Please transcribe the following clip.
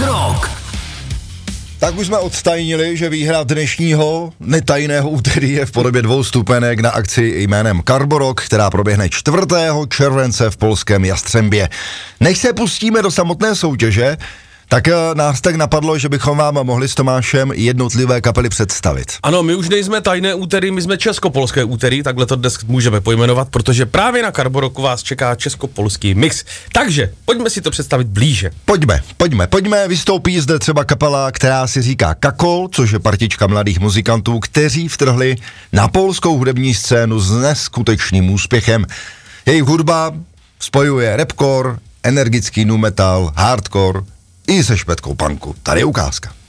Rock. Tak už jsme odstajnili, že výhra dnešního netajného úterý je v podobě 2 stupenek na akci jménem Carborok, která proběhne 4. července v polském Jastřembě. Než se pustíme do samotné soutěže, tak nás tak napadlo, že bychom vám mohli s Tomášem jednotlivé kapely představit. Ano, my už nejsme tajné úterý, my jsme českopolské úterý, takhle to dnes můžeme pojmenovat, protože právě na Carboroku vás čeká českopolský mix. Takže pojďme si to představit blíže. Pojďme, vystoupí zde třeba kapela, která si říká Kakol, což je partička mladých muzikantů, kteří vtrhli na polskou hudební scénu s neskutečným úspěchem. Jejich hudba spojuje rapcore, energický nu metal, hardcore i se špetkou punku. Tady je ukázka.